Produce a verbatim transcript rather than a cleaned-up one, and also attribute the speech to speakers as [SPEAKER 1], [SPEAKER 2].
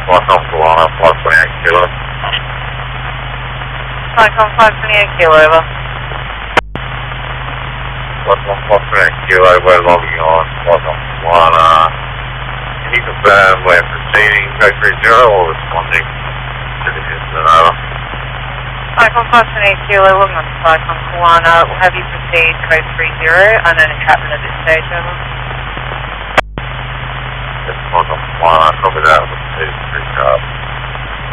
[SPEAKER 1] Flycom Solana, five twenty-eight kilo.
[SPEAKER 2] Flycom five twenty-eight kilo, over.
[SPEAKER 1] Flycom five twenty-eight kilo, we're logging on Flycom Solana. Can you confirm we're proceeding code three zero or responding to the incident, over?
[SPEAKER 2] Flycom five twenty-eight kilo, logging on to Flycom Solana. We'll have you proceed code three zero, unknown entrapment at this stage, over.
[SPEAKER 1] Flycom Solana, copy that, we'll proceed three zero.